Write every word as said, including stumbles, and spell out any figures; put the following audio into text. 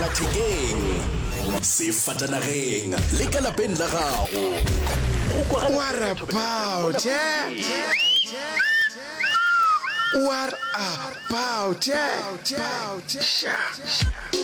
sellathekeng, sefatanageng le ka lapeng la gago. What about it? What about it?